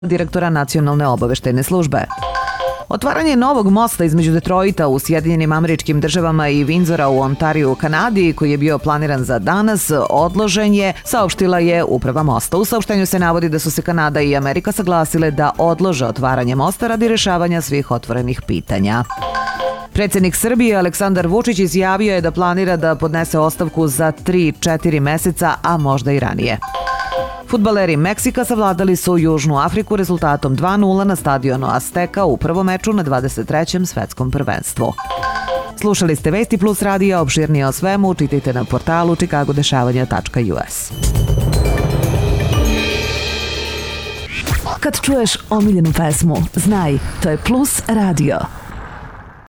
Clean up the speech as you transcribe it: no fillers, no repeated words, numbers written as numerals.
direktora Nacionalne obaveštajne službe. Otvaranje novog mosta između Detroita u Sjedinjenim Američkim Državama i Windsora u Ontariju u Kanadi, koji je bio planiran za danas, odložen je, saopštila je uprava mosta. U saopštenju se navodi da su se Kanada i Amerika saglasile da odlože otvaranje mosta radi rešavanja svih otvorenih pitanja. Predsjednik Srbije Aleksandar Vučić izjavio je da planira da podnese ostavku za 3-4 meseca, a možda i ranije. Fudbaleri Meksika savladali su Južnu Afriku rezultatom 2:0 na stadionu Azteka u prvom meču na 23. svetskom prvenstvu. Slušali ste Vesti Plus radija, opširnije o svemu čitajte na portalu chicagodešavanja.us. Kad čuješ omiljenu pesmu, znaj, to je Plus radio.